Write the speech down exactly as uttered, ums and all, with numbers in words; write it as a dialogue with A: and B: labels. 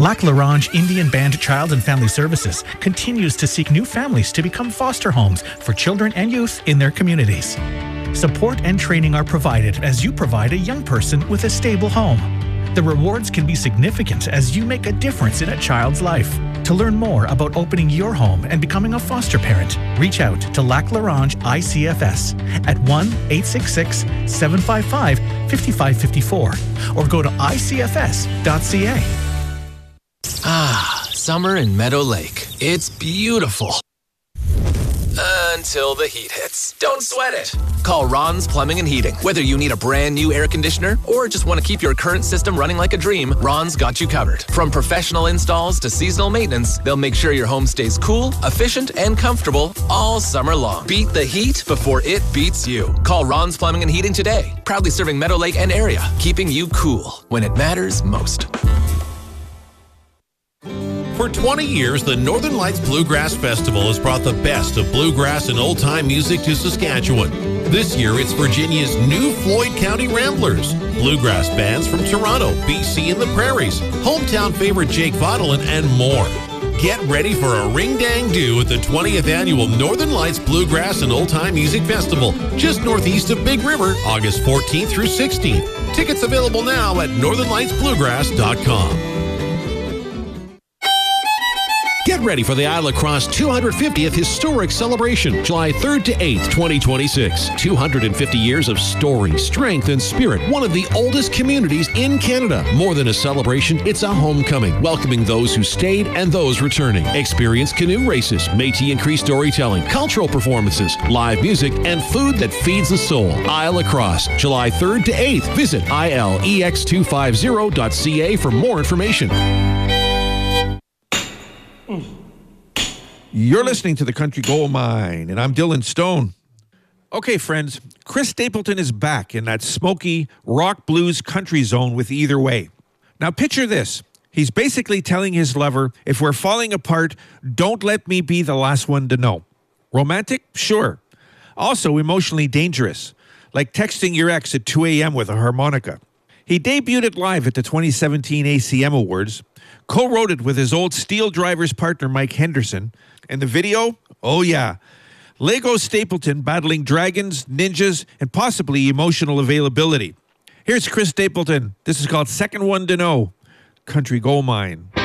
A: Lac La Ronge Indian Band Child and Family Services continues to seek new families to become foster homes for children and youth in their communities. Support and training are provided as you provide a young person with a stable home. The rewards can be significant as you make a difference in a child's life. To learn more about opening your home and becoming a foster parent, reach out to Lac La Ronge I C F S at one eight six six, seven five five, five five five four or go to I C F S dot C A.
B: Ah, summer in Meadow Lake. It's beautiful. Until the heat hits. Don't sweat it. Call Ron's Plumbing and Heating. Whether you need a brand new air conditioner or just want to keep your current system running like a dream, Ron's got you covered. From professional installs to seasonal maintenance, they'll make sure your home stays cool, efficient, and comfortable all summer long. Beat the heat before it beats you. Call Ron's Plumbing and Heating today. Proudly serving Meadow Lake and area, keeping you cool when it matters most.
C: For twenty years, the Northern Lights Bluegrass Festival has brought the best of bluegrass and old-time music to Saskatchewan. This year, it's Virginia's new Floyd County Ramblers, bluegrass bands from Toronto, B C, and the Prairies, hometown favorite Jake Vaudeline, and more. Get ready for a ring-dang-do at the twentieth Annual Northern Lights Bluegrass and Old-Time Music Festival, just northeast of Big River, August fourteenth through sixteenth. Tickets available now at northern lights bluegrass dot com. Get ready for the Isle Lacrosse two hundred fiftieth Historic Celebration, July third to eighth, twenty twenty-six. two hundred fifty years of story, strength, and spirit. One of the oldest communities in Canada. More than a celebration, it's a homecoming, welcoming those who stayed and those returning. Experience canoe races, Métis and Cree storytelling, cultural performances, live music, and food that feeds the soul. Isle Lacrosse, July third to eighth. Visit I L E X two fifty dot C A for more information.
D: You're listening to the Country Gold Mine, and I'm Dylan Stone. Okay, friends, Chris Stapleton is back in that smoky rock blues country zone with Either Way. Now picture this. He's basically telling his lover, if we're falling apart, don't let me be the last one to know. Romantic? Sure. Also emotionally dangerous, like texting your ex at two a.m. with a harmonica. He debuted it live at the twenty seventeen A C M Awards, co-wrote it with his old Steel Drivers partner Mike Henderson, and the video? Oh yeah. Lego Stapleton battling dragons, ninjas, and possibly emotional availability. Here's Chris Stapleton. This is called Second One to Know, Country Gold Mine.